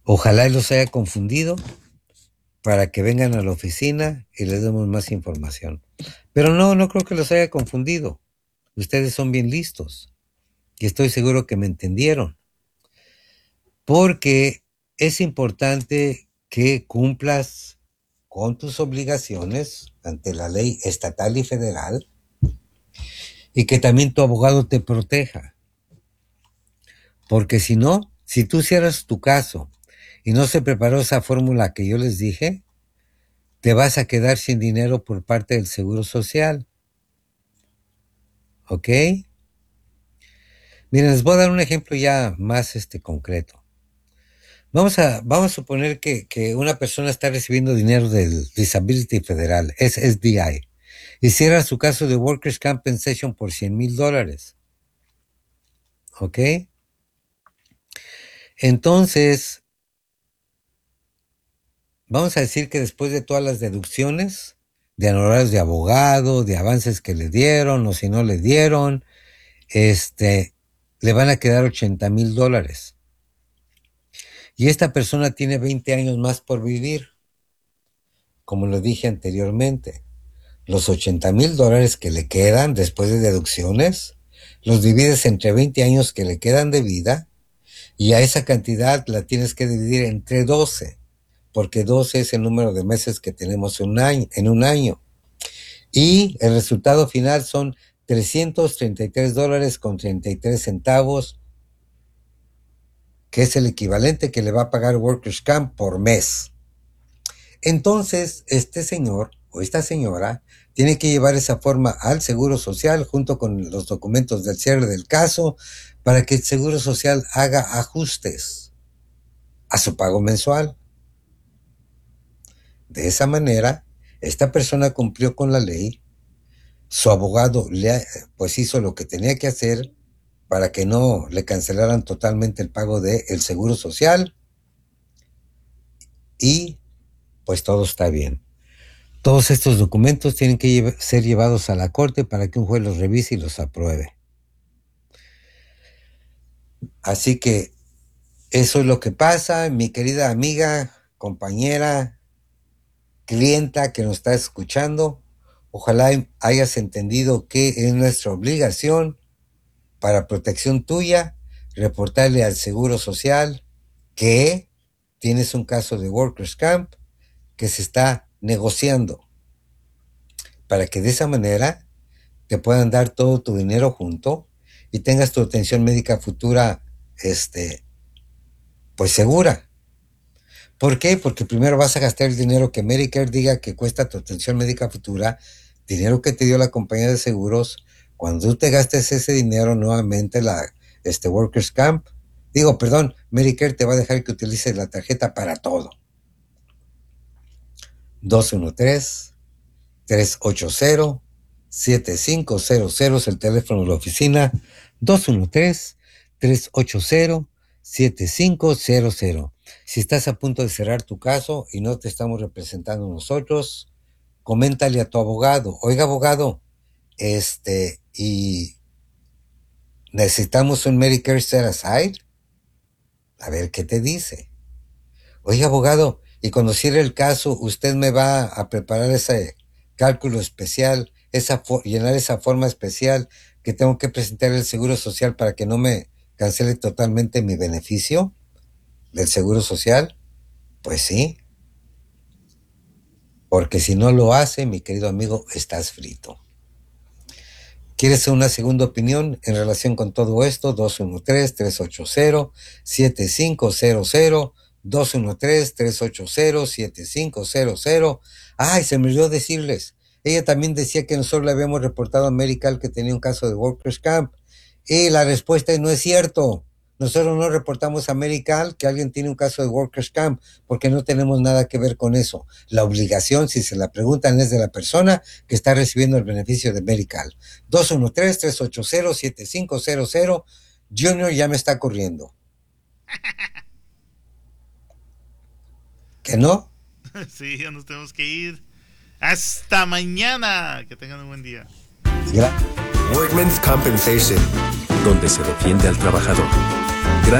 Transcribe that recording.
Ojalá y los haya confundido para que vengan a la oficina y les demos más información. Pero no creo que los haya confundido. Ustedes son bien listos y estoy seguro que me entendieron. Porque es importante que cumplas con tus obligaciones ante la ley estatal y federal y que también tu abogado te proteja. Porque si no, si tú cierras tu caso y no se preparó esa fórmula que yo les dije, te vas a quedar sin dinero por parte del Seguro Social. ¿Ok? Miren, les voy a dar un ejemplo ya más concreto. Vamos a suponer que una persona está recibiendo dinero del Disability Federal, es SDI, y cierra su caso de Workers' Compensation por $100,000. ¿Ok? Entonces, vamos a decir que después de todas las deducciones, de honorarios de abogado, de avances que le dieron o si no le dieron, le van a quedar $80,000. Y esta persona tiene 20 años más por vivir, como lo dije anteriormente. Los $80,000 que le quedan después de deducciones, los divides entre 20 años que le quedan de vida y a esa cantidad la tienes que dividir entre 12, porque 12 es el número de meses que tenemos en un año. Y el resultado final son $333.33, que es el equivalente que le va a pagar Workers' Camp por mes. Entonces, este señor o esta señora tiene que llevar esa forma al Seguro Social junto con los documentos del cierre del caso para que el Seguro Social haga ajustes a su pago mensual. De esa manera, esta persona cumplió con la ley, su abogado pues hizo lo que tenía que hacer para que no le cancelaran totalmente el pago del Seguro Social y pues todo está bien. Todos estos documentos tienen que ser llevados a la corte para que un juez los revise y los apruebe. Así que eso es lo que pasa, mi querida amiga, compañera, clienta que nos está escuchando. Ojalá hayas entendido que es nuestra obligación para protección tuya reportarle al Seguro Social que tienes un caso de Workers' Camp que se está negociando para que de esa manera te puedan dar todo tu dinero junto y tengas tu atención médica futura, pues segura. ¿Por qué? Porque primero vas a gastar el dinero que Medicare diga que cuesta tu atención médica futura, dinero que te dio la compañía de seguros. Cuando tú te gastes ese dinero nuevamente, Workers' Camp, Medicare te va a dejar que utilices la tarjeta para todo. 213-380-7500 es el teléfono de la oficina. 213-380-7500. Si estás a punto de cerrar tu caso y no te estamos representando nosotros, coméntale a tu abogado. Oiga, abogado, y necesitamos un Medicare set aside. A ver qué te dice. Oiga, abogado, y cuando cierre el caso, usted me va a preparar ese cálculo especial, llenar esa forma especial que tengo que presentar al Seguro Social para que no me cancele totalmente mi beneficio del Seguro Social. Pues sí, porque si no lo hace, mi querido amigo, estás frito. ¿Quieres una segunda opinión en relación con todo esto? 213-380-7500. 213-380-7500. Ay, se me olvidó decirles. Ella también decía que nosotros le habíamos reportado a Medical que tenía un caso de Workers' Camp. Y la respuesta es: no es cierto. Nosotros no reportamos a Medical que alguien tiene un caso de Workers' Camp porque no tenemos nada que ver con eso. La obligación, si se la preguntan, es de la persona que está recibiendo el beneficio de Medical. 213-380-7500. Junior ya me está corriendo. ¿Que no? Sí, ya nos tenemos que ir. Hasta mañana. Que tengan un buen día. Workmen's Compensation, donde se defiende al trabajador.